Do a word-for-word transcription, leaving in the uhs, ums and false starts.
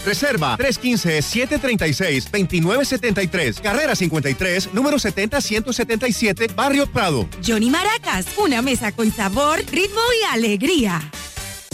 Reserva tres uno cinco, siete tres seis, dos nueve siete tres. Carrera cincuenta y tres, número setenta ciento setenta y siete, Barrio Prado. Johnny Maracas, una mesa con sabor, ritmo y alegría.